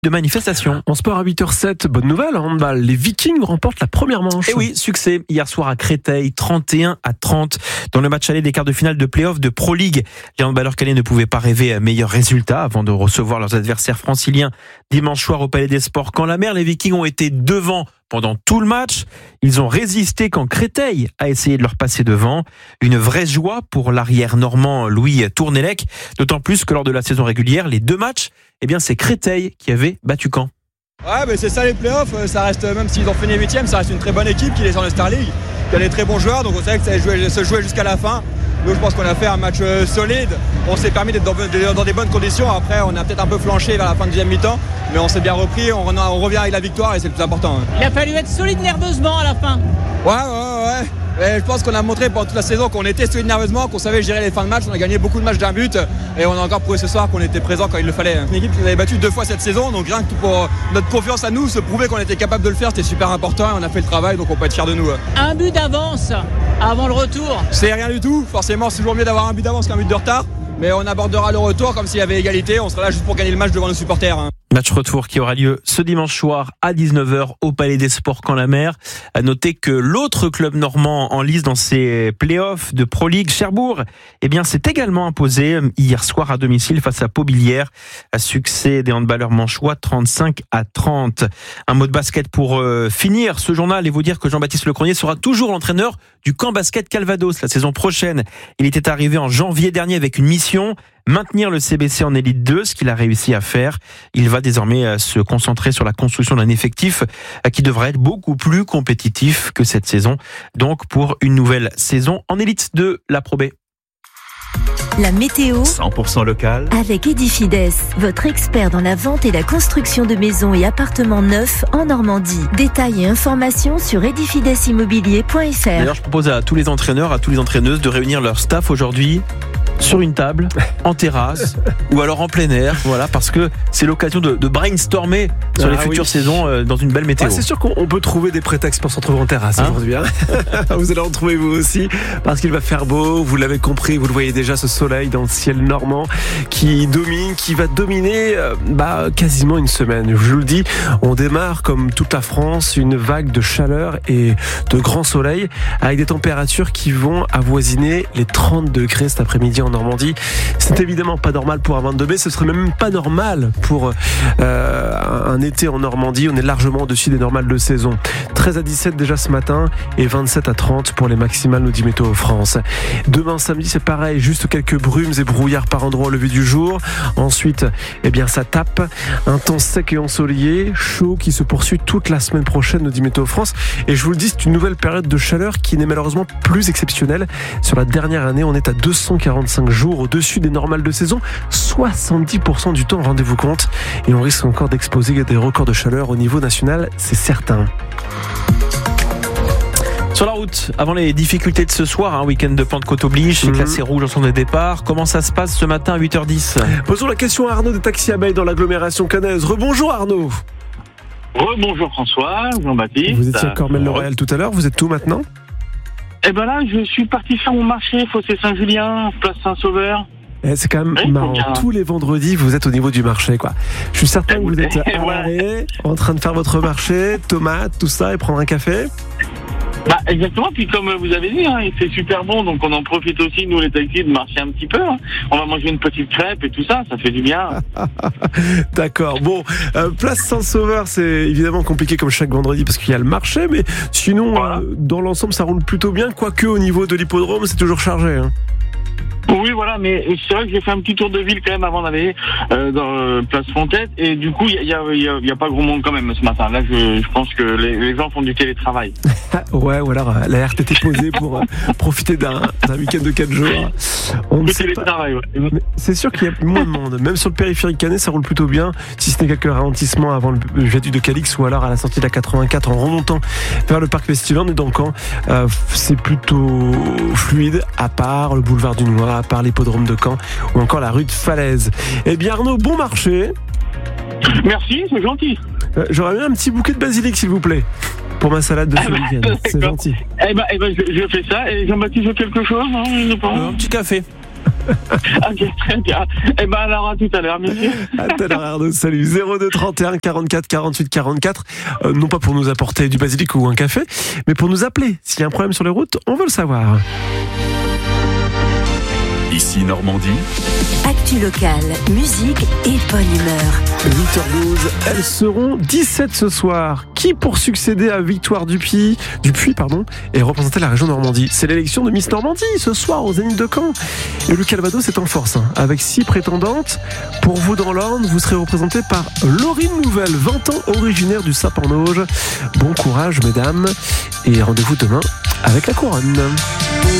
de manifestation. En sport à 8h07, bonne nouvelle en handball. Les Vikings remportent la première manche. Et oui, succès hier soir à Créteil, 31-30. Dans le match aller des quarts de finale de play-off de Pro League. Les handballeurs calais ne pouvaient pas rêver à meilleur résultat avant de recevoir leurs adversaires franciliens dimanche soir au Palais des Sports. Quand la mer, les Vikings ont été devant pendant tout le match. Ils ont résisté quand Créteil a essayé de leur passer devant. Une vraie joie pour l'arrière normand Louis Tournellec. D'autant plus que lors de la saison régulière, les deux matchs, c'est Créteil qui avait battu Caen. Ouais, mais c'est ça les playoffs, ça reste, même s'ils ont fini 8e, ça reste une très bonne équipe qui est sur le Star League, qui a des très bons joueurs, donc on savait que ça allait se jouer jusqu'à la fin. Nous, je pense qu'on a fait un match solide, on s'est permis d'être dans des bonnes conditions. Après, on a peut-être un peu flanché vers la fin de deuxième mi-temps, mais on s'est bien repris, on revient avec la victoire et c'est le plus important. Il a fallu être solide nerveusement à la fin. Ouais. Et je pense qu'on a montré pendant toute la saison qu'on était solide nerveusement, qu'on savait gérer les fins de match. On a gagné beaucoup de matchs d'un but et on a encore prouvé ce soir qu'on était présent quand il le fallait. Une équipe qui nous avait battu 2 fois cette saison, donc rien que pour notre confiance à nous, se prouver qu'on était capable de le faire, c'était super important et on a fait le travail, donc on peut être fiers de nous. Un but d'avance avant le retour. C'est rien du tout, forcément c'est toujours mieux d'avoir un but d'avance qu'un but de retard, mais on abordera le retour comme s'il y avait égalité, on sera là juste pour gagner le match devant nos supporters. Match retour qui aura lieu ce dimanche soir à 19h au Palais des Sports Caen-la-Mer. À noter que l'autre club normand en lice dans ses playoffs de Pro League, Cherbourg, s'est également imposé hier soir à domicile face à Paubilière. À succès des handballeurs manchois 35-30. Un mot de basket pour finir ce journal et vous dire que Jean-Baptiste Lecronier sera toujours l'entraîneur du camp basket Calvados la saison prochaine. Il était arrivé en janvier dernier avec une mission: maintenir le CBC en Élite 2, ce qu'il a réussi à faire. Il va désormais se concentrer sur la construction d'un effectif qui devrait être beaucoup plus compétitif que cette saison. Donc pour une nouvelle saison en Élite 2, la Pro B. La météo 100% local avec Edifides, votre expert dans la vente et la construction de maisons et appartements neufs en Normandie. Détails et informations sur edifidesimmobilier.fr. D'ailleurs, je propose à tous les entraîneurs, à toutes les entraîneuses de réunir leur staff aujourd'hui sur une table, en terrasse ou alors en plein air, voilà, parce que c'est l'occasion de brainstormer sur les futures saisons dans une belle météo. C'est sûr qu'on peut trouver des prétextes pour se retrouver en terrasse aujourd'hui. Vous allez en trouver vous aussi, parce qu'il va faire beau, vous l'avez compris, vous le voyez déjà, ce soleil dans le ciel normand qui va dominer quasiment une semaine. Je vous le dis, on démarre comme toute la France, une vague de chaleur et de grand soleil avec des températures qui vont avoisiner les 30 degrés cet après-midi en Normandie. C'est évidemment pas normal pour un 22 mai, ce serait même pas normal pour un été en Normandie. On est largement au-dessus des normales de saison. 13 à 17 déjà ce matin et 27 à 30 pour les maximales, nous dit Météo France. Demain samedi, c'est pareil, juste quelques brumes et brouillards par endroits au lever du jour. Ensuite, ça tape. Un temps sec et ensoleillé, chaud qui se poursuit toute la semaine prochaine, nous dit Météo France. Et je vous le dis, c'est une nouvelle période de chaleur qui n'est malheureusement plus exceptionnelle. Sur la dernière année, on est à 245 jours au-dessus des normales de saison, 70% du temps, rendez-vous compte, et on risque encore d'exposer des records de chaleur au niveau national, c'est certain. Sur la route, avant les difficultés de ce soir, week-end de Pentecôte oblige, c'est classé rouge en son de départ. Comment ça se passe ce matin à 8h10 ? Posons la question à Arnaud de Taxi Abeille dans l'agglomération caennaise. Rebonjour Arnaud. Rebonjour François, Jean-Baptiste. Vous étiez à Cormel-le-Royal tout à l'heure, vous êtes où maintenant ? Là, je suis parti faire mon marché, Fossé Saint-Julien, place Saint-Sauveur. C'est quand même marrant. Tous les vendredis, vous êtes au niveau du marché, quoi. Je suis certain que vous êtes arrêté, en train de faire votre marché, tomates, tout ça, et prendre un café. Exactement, puis comme vous avez dit, il fait super bon, donc on en profite aussi, nous les taxis, de marcher un petit peu. On va manger une petite crêpe et tout ça, ça fait du bien. D'accord, bon, place Saint-Sauveur, c'est évidemment compliqué comme chaque vendredi parce qu'il y a le marché, mais sinon, dans l'ensemble, ça roule plutôt bien, quoique au niveau de l'hippodrome, c'est toujours chargé. Oui, voilà, mais c'est vrai que j'ai fait un petit tour de ville quand même avant d'aller dans Place Fontaine, et du coup, il y a pas gros monde quand même ce matin. Là, je pense que les gens font du télétravail. Ouais, ou alors la RTT posée pour profiter d'un week-end de 4 jours. Le télétravail, ouais. Mais c'est sûr qu'il y a moins de monde. Même sur le périphérique canet, ça roule plutôt bien, si ce n'est quelques ralentissements avant le viaduc de Calix ou alors à la sortie de la 84 en remontant vers le parc Festival et dans Caen. C'est plutôt fluide, à part le boulevard du Noir, à part l'hippodrome de Caen ou encore la rue de Falaise. Eh bien Arnaud, bon marché. Merci, c'est gentil. J'aurais bien un petit bouquet de basilic s'il vous plaît pour ma salade de ce week-end. C'est gentil. Je fais ça. Et Jean-Baptiste veut quelque chose, non? Un petit café. Ok, très bien. Eh ben alors à tout à l'heure, monsieur. À tout à l'heure, Arnaud. Salut. 02 31 44 48 44. Non pas pour nous apporter du basilic ou un café, mais pour nous appeler. S'il y a un problème sur les routes, on veut le savoir. Ici Normandie. Actu locale, musique et bonne humeur. 8h12, elles seront 17 ce soir. Qui pour succéder à Victoire Dupuis et représenter la région Normandie? C'est l'élection de Miss Normandie ce soir au Zénith de Caen. Et le Calvados est en force, avec 6 prétendantes. Pour vous dans l'Orne, vous serez représenté par Laurine Nouvelle, 20 ans, originaire du Sapin-Auge. Bon courage mesdames et rendez-vous demain avec la couronne.